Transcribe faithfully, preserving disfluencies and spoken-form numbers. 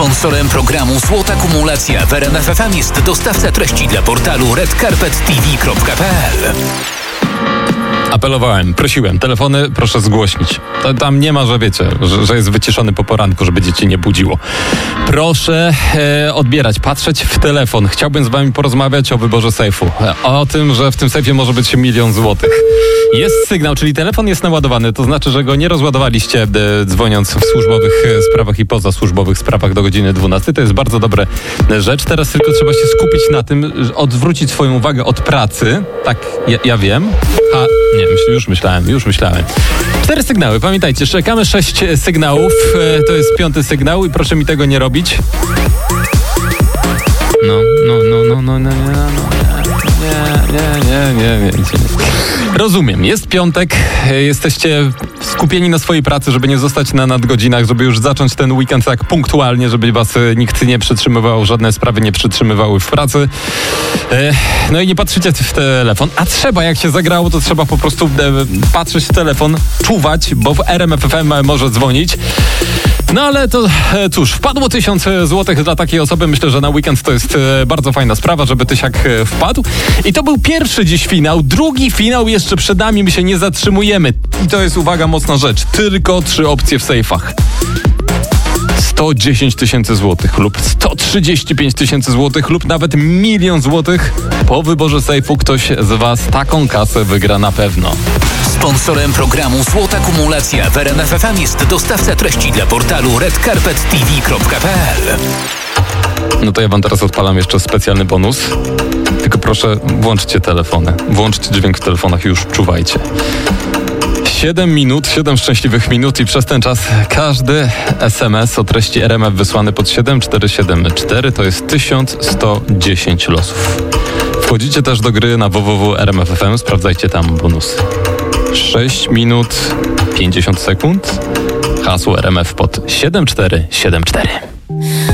Sponsorem programu Złota Kumulacja w R M F F M jest dostawca treści dla portalu red carpet t v kropka p l. Apelowałem, prosiłem, telefony proszę zgłośnić. Tam nie ma, że wiecie, że, że jest wyciszony po poranku, żeby dzieci nie budziło. Proszę e, odbierać, patrzeć w telefon. Chciałbym z wami porozmawiać o wyborze sejfu. O tym, że w tym sejfie może być milion złotych. Jest sygnał, czyli telefon jest naładowany, to znaczy, że go nie rozładowaliście e, dzwoniąc w służbowych e, sprawach i pozasłużbowych sprawach do godziny dwunastej. To jest bardzo dobra rzecz. Teraz tylko trzeba się skupić na tym, odwrócić swoją uwagę od pracy. Tak, ja, ja wiem. A nie, myśl, już myślałem, już myślałem. Cztery sygnały, pamiętajcie, czekamy sześć sygnałów. E, to jest piąty sygnał i proszę mi tego nie robić. No, no, no, no, no, no, no, no. Nie, nie, nie, nie, nie, nie. Rozumiem, jest piątek, jesteście skupieni na swojej pracy, żeby nie zostać na nadgodzinach, żeby już zacząć ten weekend tak punktualnie, żeby was nikt nie przytrzymywał, żadne sprawy nie przytrzymywały w pracy. No i nie patrzycie w telefon, a trzeba, jak się zagrało, to trzeba po prostu patrzeć w telefon, czuwać, bo w R M F F M może dzwonić. No ale to cóż, wpadło tysiąc złotych dla takiej osoby. Myślę, że na weekend to jest bardzo fajna sprawa, żeby tysiak wpadł. I to był pierwszy dziś finał. Drugi finał jeszcze przed nami, my się nie zatrzymujemy. I to jest, uwaga, mocna rzecz. Tylko trzy opcje w sejfach. sto dziesięć tysięcy złotych lub sto trzydzieści pięć tysięcy złotych lub nawet milion złotych. Po wyborze sejfu ktoś z was taką kasę wygra na pewno. Sponsorem programu Złota Kumulacja w R M F F M jest dostawca treści dla portalu red carpet t v kropka p l. No to ja wam teraz odpalam jeszcze specjalny bonus. Tylko proszę, włączcie telefony. Włączcie dźwięk w telefonach i już czuwajcie. siedem minut, siedem szczęśliwych minut i przez ten czas każdy S M S o treści R M F wysłany pod siedem cztery siedem cztery to jest tysiąc sto dziesięć losów. Wchodzicie też do gry na w w w kropka r m f kropka f m, sprawdzajcie tam bonusy. sześć minut pięćdziesiąt sekund. Hasło R M F pod siedem cztery siedem cztery.